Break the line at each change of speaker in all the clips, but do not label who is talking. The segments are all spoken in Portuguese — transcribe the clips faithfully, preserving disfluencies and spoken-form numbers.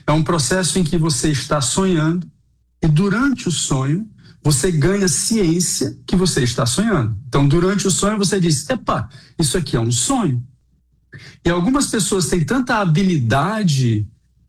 é um processo em que você está sonhando e durante o sonho você ganha ciência que você está sonhando. Então, durante o sonho você diz, epa, isso aqui é um sonho. E algumas pessoas têm tanta habilidade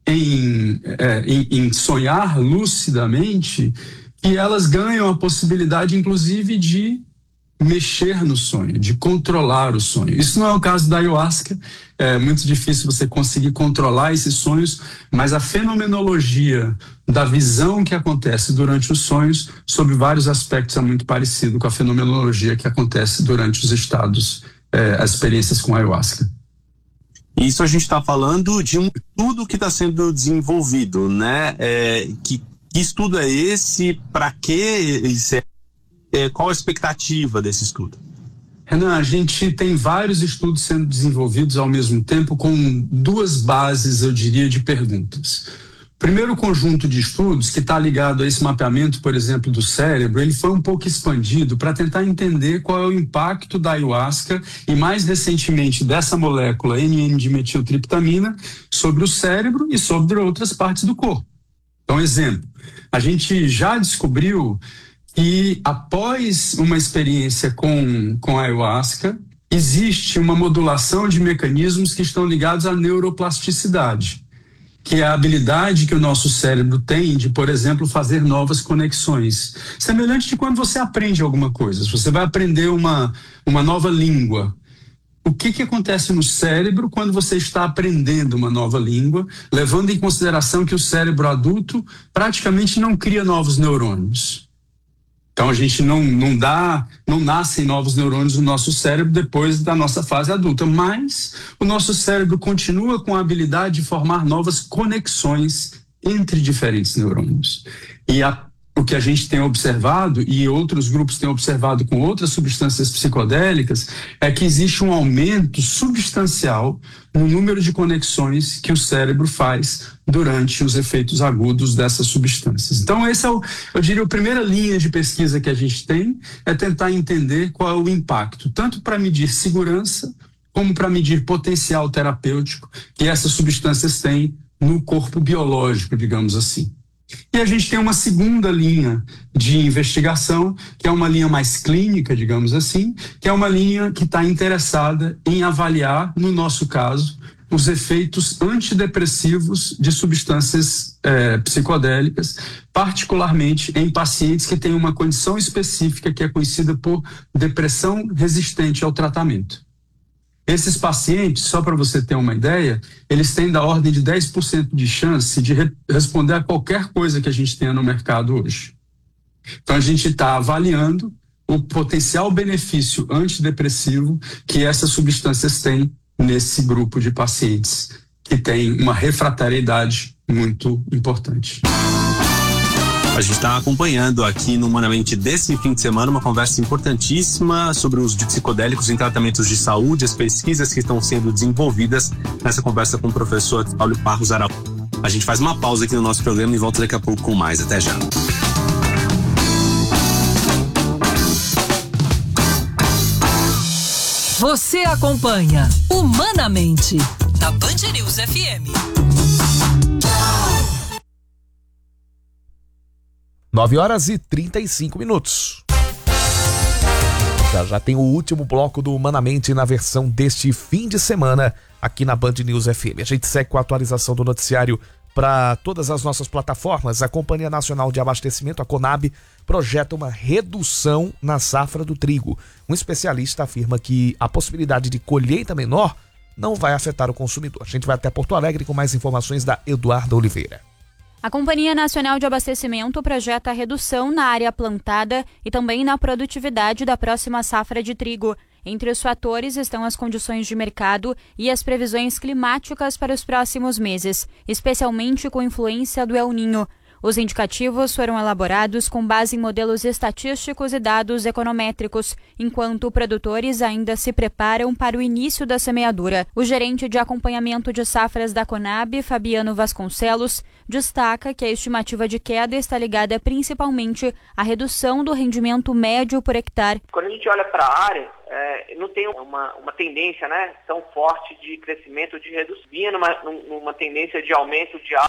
em, é, em, em sonhar lucidamente que elas ganham a possibilidade, inclusive, de mexer no sonho, de controlar o sonho. Isso não é o caso da ayahuasca, é muito difícil você conseguir controlar esses sonhos, mas a fenomenologia da visão que acontece durante os sonhos, sob vários aspectos, é muito parecido com a fenomenologia que acontece durante os estados, é, as experiências com a ayahuasca.
Isso a gente está falando de um estudo que está sendo desenvolvido, né? É, que, que estudo é esse? Para que esse é, qual a expectativa desse estudo?
Renan, a gente tem vários estudos sendo desenvolvidos ao mesmo tempo com duas bases, eu diria, de perguntas. O primeiro conjunto de estudos, que está ligado a esse mapeamento, por exemplo, do cérebro, ele foi um pouco expandido para tentar entender qual é o impacto da ayahuasca e, mais recentemente, dessa molécula N N-dimetiltriptamina sobre o cérebro e sobre outras partes do corpo. Então, exemplo, a gente já descobriu e após uma experiência com, com a ayahuasca, existe uma modulação de mecanismos que estão ligados à neuroplasticidade, que é a habilidade que o nosso cérebro tem de, por exemplo, fazer novas conexões. Semelhante de quando você aprende alguma coisa. Se você vai aprender uma, uma nova língua, o que, que acontece no cérebro quando você está aprendendo uma nova língua, levando em consideração que o cérebro adulto praticamente não cria novos neurônios? Então a gente não, não dá, não nascem novos neurônios no nosso cérebro depois da nossa fase adulta, mas o nosso cérebro continua com a habilidade de formar novas conexões entre diferentes neurônios. E a, o que a gente tem observado, e outros grupos têm observado com outras substâncias psicodélicas, é que existe um aumento substancial no número de conexões que o cérebro faz durante os efeitos agudos dessas substâncias. Então, esse é o, eu diria, a primeira linha de pesquisa que a gente tem, é tentar entender qual é o impacto, tanto para medir segurança, como para medir potencial terapêutico que essas substâncias têm no corpo biológico, digamos assim. E a gente tem uma segunda linha de investigação, que é uma linha mais clínica, digamos assim, que é uma linha que está interessada em avaliar, no nosso caso, os efeitos antidepressivos de substâncias é, psicodélicas, particularmente em pacientes que têm uma condição específica que é conhecida por depressão resistente ao tratamento. Esses pacientes, só para você ter uma ideia, eles têm da ordem de dez por cento de chance de re- responder a qualquer coisa que a gente tenha no mercado hoje. Então a gente está avaliando o potencial benefício antidepressivo que essas substâncias têm nesse grupo de pacientes que tem uma refratariedade muito importante.
A gente está acompanhando aqui no Humanamente desse fim de semana uma conversa importantíssima sobre o uso de psicodélicos em tratamentos de saúde, as pesquisas que estão sendo desenvolvidas nessa conversa com o professor Paulo Barros Araújo. A gente faz uma pausa aqui no nosso programa e volta daqui a pouco com mais. Até já.
Você acompanha Humanamente na Band News F M.
nove horas e trinta e cinco minutos. Já já tem o último bloco do Humanamente na versão deste fim de semana aqui na Band News F M. A gente segue com a atualização do noticiário para todas as nossas plataformas. A Companhia Nacional de Abastecimento, a Conab, projeta uma redução na safra do trigo. Um especialista afirma que a possibilidade de colheita menor não vai afetar o consumidor. A gente vai até Porto Alegre com mais informações da Eduarda Oliveira.
A Companhia Nacional de Abastecimento projeta a redução na área plantada e também na produtividade da próxima safra de trigo. Entre os fatores estão as condições de mercado e as previsões climáticas para os próximos meses, especialmente com influência do El Niño. Os indicativos foram elaborados com base em modelos estatísticos e dados econométricos, enquanto produtores ainda se preparam para o início da semeadura. O gerente de acompanhamento de safras da Conab, Fabiano Vasconcelos, destaca que a estimativa de queda está ligada principalmente à redução do rendimento médio por hectare.
Quando a gente olha para a área, é, não tem uma, uma tendência, né, tão forte de crescimento ou de redução, vinha numa, numa tendência de aumento de